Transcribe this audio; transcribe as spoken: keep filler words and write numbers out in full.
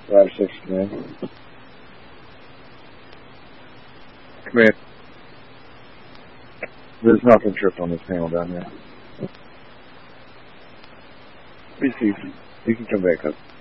Five, six, man. Come here. There's nothing tripped on this panel down there. Be safe. You can come back up.